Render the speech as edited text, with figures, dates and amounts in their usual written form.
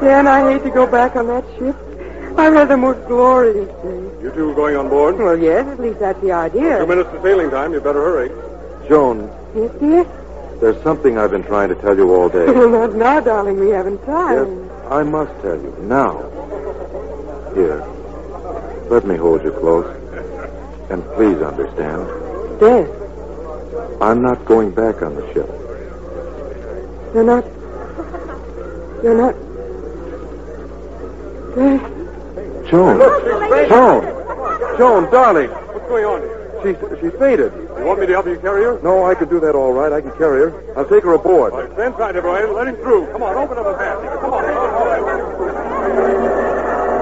Dan, I hate to go back on that ship. I've had the most glorious day. You two going on board? Well, yes, at least that's the idea. 2 minutes to sailing time. You better hurry. Joan, Yes, dear? there's something I've been trying to tell you all day. Well, not now, darling. We haven't time. Yes, I must tell you. Now. Here. Let me hold you close. And please understand. Death. I'm not going back on the ship. You're not... Death. Joan. Joan, darling. What's going on here? She's fainted. You want me to help you carry her? No, I can do that all right. I can carry her. I'll take her aboard. Stand tight, everyone. Let him through. Come on, open up a hatch. Come on.